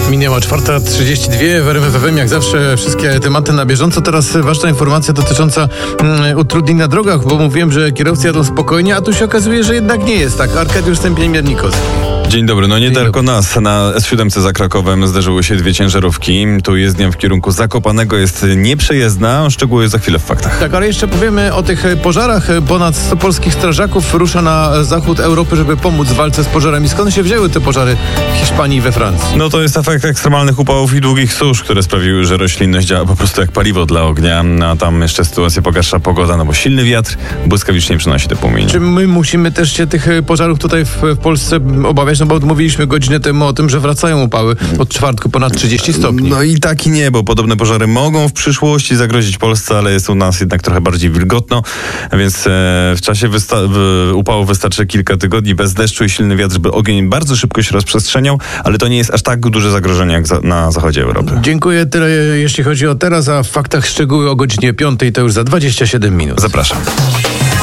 Minęła 4:32 w RMF FM, jak zawsze wszystkie tematy na bieżąco. Teraz ważna informacja dotycząca utrudnień na drogach, bo mówiłem, że kierowcy jadą spokojnie, a tu się okazuje, że jednak nie jest tak. Arkadiusz Stępień-Miernikowski. Dzień dobry, nie tylko nas. Na S7 za Krakowem zdarzyły się dwie ciężarówki. Tu jezdnia w kierunku Zakopanego jest nieprzejezdna, szczegóły za chwilę w faktach. Tak, ale jeszcze powiemy o tych pożarach. Ponad 100 polskich strażaków rusza na zachód Europy, żeby pomóc w walce z pożarami. Skąd się wzięły te pożary w Hiszpanii i we Francji? To jest efekt ekstremalnych upałów i długich susz, które sprawiły, że roślinność działa po prostu jak paliwo dla ognia. A tam jeszcze sytuację pogarsza pogoda, bo silny wiatr błyskawicznie przynosi te płomienie. Czy my musimy też się tych pożarów tutaj w Polsce obawiać? Bo mówiliśmy godzinę temu o tym, że wracają upały od czwartku ponad 30 stopni. I tak i nie, bo podobne pożary mogą w przyszłości zagrozić Polsce, ale jest u nas jednak trochę bardziej wilgotno, więc w czasie upału wystarczy kilka tygodni bez deszczu i silny wiatr, żeby ogień bardzo szybko się rozprzestrzeniał, ale to nie jest aż tak duże zagrożenie jak na zachodzie Europy. Dziękuję, tyle jeśli chodzi o teraz, a w faktach szczegóły o godzinie 5, to już za 27 minut. Zapraszam.